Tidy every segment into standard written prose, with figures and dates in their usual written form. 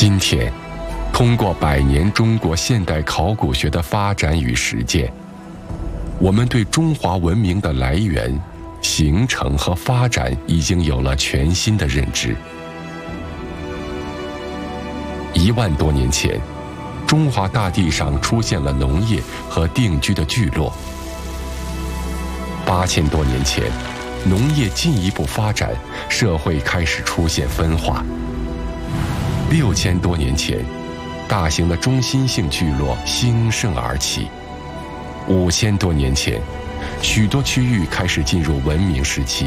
今天，通过100年中国现代考古学的发展与实践，我们对中华文明的来源、形成和发展已经有了全新的认知。1万多年前，中华大地上出现了农业和定居的聚落。8000多年前，农业进一步发展，社会开始出现分化。6000多年前，大型的中心性聚落兴盛而起。5000多年前，许多区域开始进入文明时期。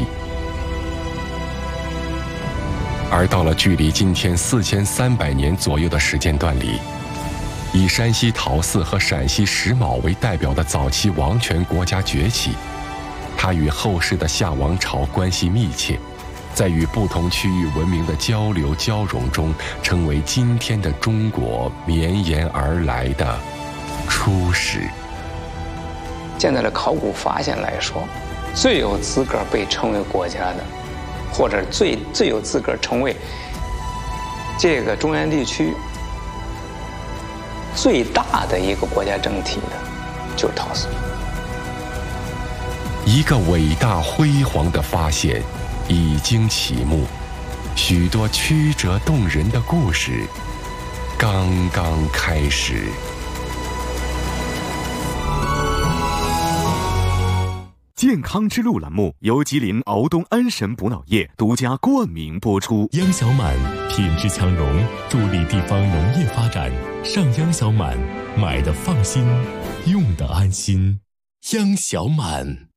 而到了距离今天4300年左右的时间段里，以山西陶寺和陕西石峁为代表的早期王权国家崛起，它与后世的夏王朝关系密切，在与不同区域文明的交流交融中，成为今天的中国绵延而来的初始。 现在的考古发现来说，最有资格被称为国家的，或者最有资格成为这个中原地区最大的一个国家整体的，就是陶寺。 一个伟大辉煌的发现已经启幕，许多曲折动人的故事刚刚开始。 健康之路栏目由吉林敖东安神补脑液独家冠名播出。 央小满品质强融，助力地方农业发展。上央小满，买的放心，用的安心。央小满。